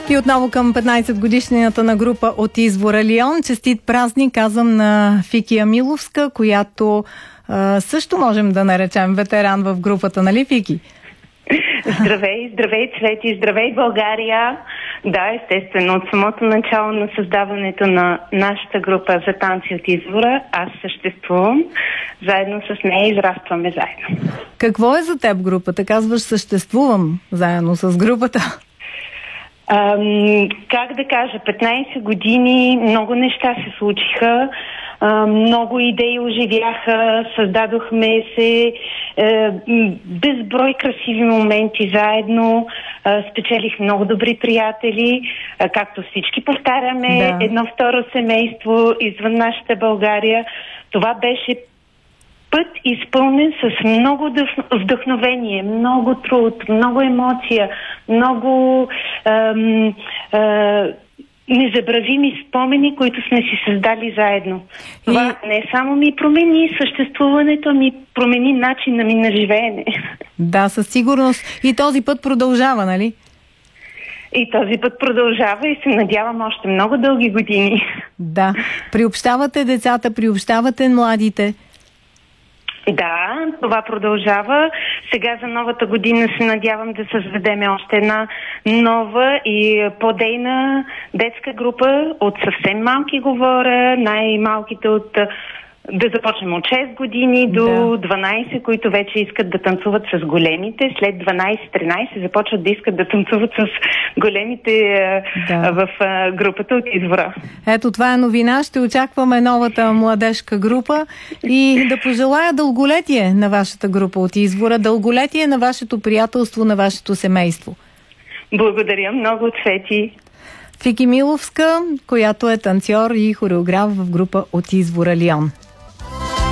И отново към 15 годишнината на група от Извора Лион. Честит празник, казвам на Фики Амиловска, която също можем да наречем ветеран в групата, нали, Фики? Здравей, здравей, Цвети, здравей, България! Да, естествено, от самото начало на създаването на нашата група за танци от Извора, аз съществувам. Заедно с нея израстваме заедно. Какво е за теб групата? Казваш, съществувам заедно с групата. Как да кажа, 15 години, много неща се случиха, много идеи оживяха, създадохме се безброй красиви моменти заедно, спечелих много добри приятели, както всички повтаряме, едно второ семейство извън нашата България. Това беше път изпълнен с много вдъхновение, много труд, много емоция, много незабравими спомени, които сме си създали заедно. Това не само ми промени съществуването, ми промени начина ми на живеене. Да, със сигурност. И този път продължава, нали? И този път продължава и се надявам още много дълги години. Да. Приобщавате децата, приобщавате младите. Да, това продължава. Сега за новата година се надявам да създадем още една нова и по-дейна детска група. От съвсем малки говоря, най-малките да започнем от 6 години до 12, които вече искат да танцуват с големите. След 12-13 започват да искат да танцуват с големите в групата от Извора. Ето, това е новина. Ще очакваме новата младежка група и да пожелая дълголетие на вашата група от Извора, дълголетие на вашето приятелство, на вашето семейство. Благодаря много, Цвети. Фики Миловска, която е танцор и хореограф в група от Извора Лион.